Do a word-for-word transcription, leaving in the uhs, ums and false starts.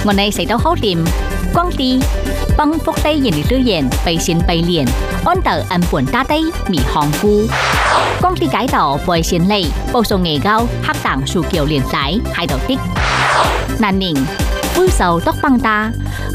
我哋食到好掂，光啲幫福地人哋語言背先背練，安得安本打低未行菇。光啲解到背先嚟，報數藝高黑檔數橋連帶喺度的。難寧，揮手督棒打。